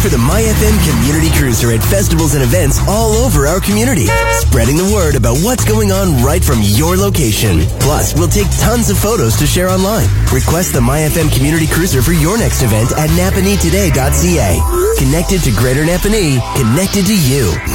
for the MyFM Community Cruiser at festivals and events all over our community, spreading the word about what's going on right from your location. Plus, we'll take tons of photos to share online. Request the MyFM Community Cruiser for your next event at napanitoday.ca. Connected to Greater Napanee, connected to you.